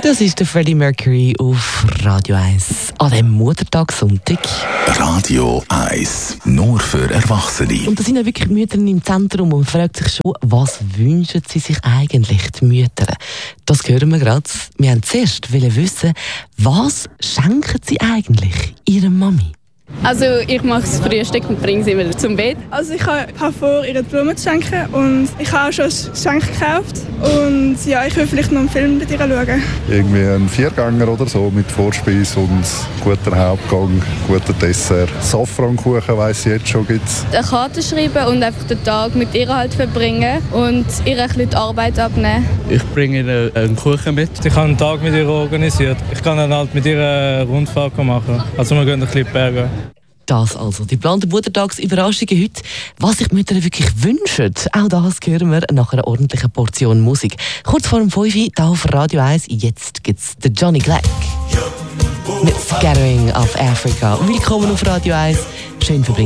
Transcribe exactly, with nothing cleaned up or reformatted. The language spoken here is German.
Das ist der Freddie Mercury auf Radio eins an dem Muttertagssonntag. Radio eins, nur für Erwachsene. Und da sind ja wirklich die Mütter im Zentrum und man fragt sich schon, was wünschen sie sich eigentlich, die Mütter? Das hören wir gerade. Wir wollten zuerst wissen, was schenken sie eigentlich ihrer Mami? Also ich mache das Frühstück und bringe sie wieder zum Bett. Also ich habe vor, ihr Blumen zu schenken und ich habe auch schon ein Geschenk gekauft. Und ja, ich will vielleicht noch einen Film mit ihr schauen. Irgendwie ein Viergänger oder so mit Vorspeise und guter Hauptgang, guter Dessert. Safrankuchen weiss ich jetzt schon gibt's. Eine Karte schreiben und einfach den Tag mit ihr halt verbringen und ihr ein bisschen die Arbeit abnehmen. Ich bringe ihr einen Kuchen mit. Ich habe einen Tag mit ihr organisiert. Ich kann dann halt mit ihr eine Rundfahrt machen. Also wir gehen ein bisschen bergen. Das also, die geplante Muttertagsüberraschungen heute. Was sich die Mütter wirklich wünschen, auch das hören wir nach einer ordentlichen Portion Musik. Kurz vor dem fünf Uhr, hier auf Radio eins, jetzt gibt's den Johnny Black mit Scattering of Africa. Willkommen auf Radio eins. Schön verbringen.